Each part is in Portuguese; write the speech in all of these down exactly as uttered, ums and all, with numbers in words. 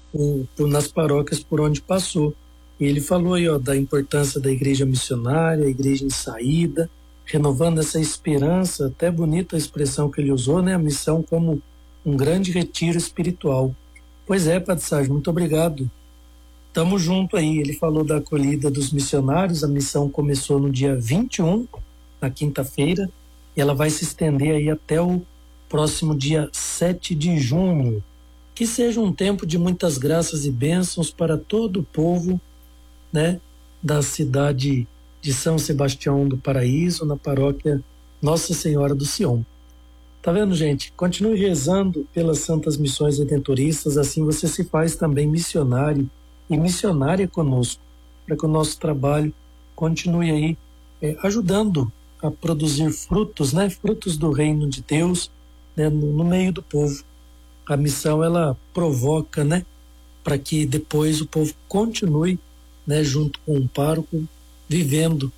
um, por, nas paróquias por onde passou. E ele falou aí, ó, da importância da igreja missionária, a igreja em saída, renovando essa esperança, até bonita a expressão que ele usou, né? A missão como um grande retiro espiritual. Pois é, Padre Sérgio, muito obrigado. Tamo junto aí. Ele falou da acolhida dos missionários, a missão começou no dia vinte e um, na quinta-feira, e ela vai se estender aí até o próximo dia sete de junho. Que seja um tempo de muitas graças e bênçãos para todo o povo, né, da cidade de São Sebastião do Paraíso, na paróquia Nossa Senhora do Sion. Tá vendo, gente? Continue rezando pelas santas missões redentoristas, assim você se faz também missionário e missionária conosco, para que o nosso trabalho continue aí é, ajudando a produzir frutos, né? Frutos do reino de Deus, né? no, no meio do povo. A missão, ela provoca, né? Para que depois o povo continue, né? Junto com o pároco, vivendo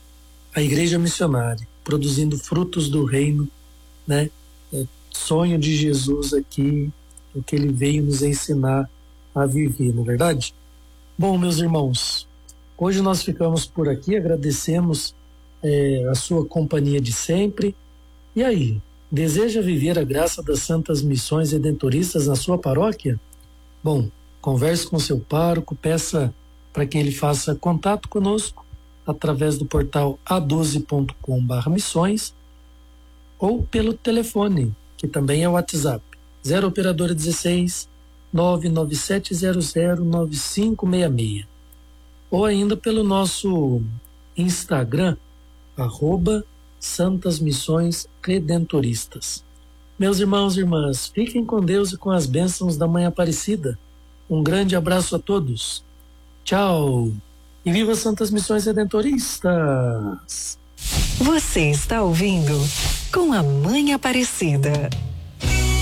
a igreja missionária, produzindo frutos do reino, né? É, sonho de Jesus aqui, o que ele veio nos ensinar a viver, não é verdade? Bom, meus irmãos, hoje nós ficamos por aqui, agradecemos é, a sua companhia de sempre. E aí, deseja viver a graça das santas missões redentoristas na sua paróquia? Bom, converse com seu pároco, peça para que ele faça contato conosco através do portal a doze ponto com barra missões ou pelo telefone, que também é o WhatsApp, zero operadora dezesseis, nove nove sete zero zero nove cinco seis seis. Ou ainda pelo nosso Instagram, arroba Santas Missões Redentoristas. Meus irmãos e irmãs, fiquem com Deus e com as bênçãos da Mãe Aparecida. Um grande abraço a todos. Tchau. E viva as Santas Missões Redentoristas. Você está ouvindo Com a Mãe Aparecida.